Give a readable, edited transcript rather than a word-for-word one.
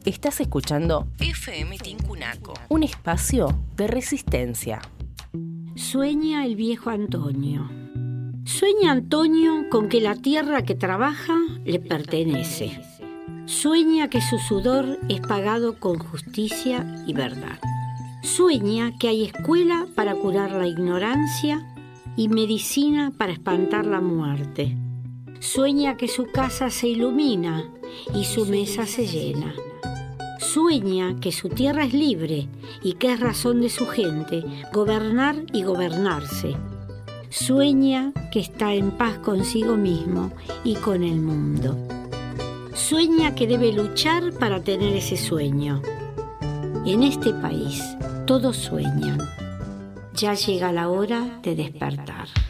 Estás escuchando FM Tincunaco, un espacio de resistencia. Sueña el viejo Antonio. Sueña Antonio con que la tierra que trabaja le pertenece. Sueña que su sudor es pagado con justicia y verdad. Sueña que hay escuela para curar la ignorancia y medicina para espantar la muerte. Sueña que su casa se ilumina y su mesa se llena. Sueña que su tierra es libre y que es razón de su gente gobernar y gobernarse. Sueña que está en paz consigo mismo y con el mundo. Sueña que debe luchar para tener ese sueño. En este país todos sueñan. Ya llega la hora de despertar.